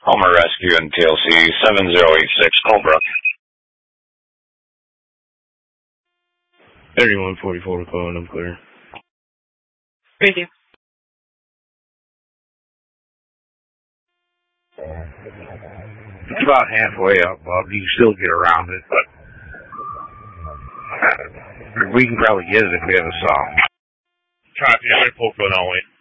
Homer Rescue and TLC 7086 Colebrook. 3144 to call and I'm clear. Thank you. It's about halfway up, Bob. You can still get around it, but we can probably get it if we have a saw. Copy. I'm going to pull for the only.